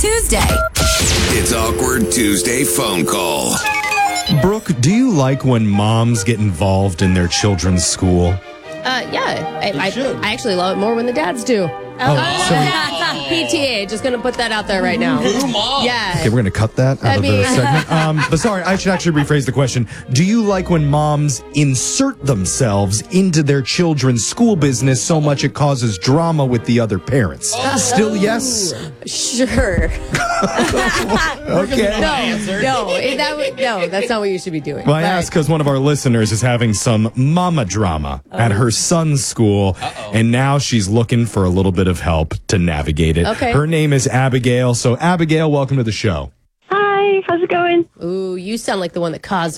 Tuesday. It's Awkward Tuesday phone call. Brooke, do you like when moms get involved in their children's school? Yeah. I actually love it more when the dads do. PTA, just going to put that out there right now. Yeah. Okay, we're going to cut that out of the segment. But sorry, I should actually rephrase the question. Do you like when moms insert themselves into their children's school business so much it causes drama with the other parents? Still yes? Sure. Okay. No, that's not what you should be doing. Well, I asked because one of our listeners is having some mama drama at her son's school, and now she's looking for a little bit of help to navigate it. Okay. Her name is Abigail. So, Abigail, welcome to the show. Hi, how's it going? Ooh, you sound like the one that caused